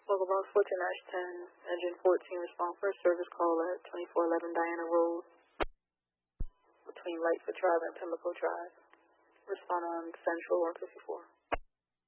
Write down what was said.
Local Box 14-10, Engine 14, respond for a service call at 2411 Diana Road between Lightfoot Drive and Pimlico Drive. Respond on Central 154.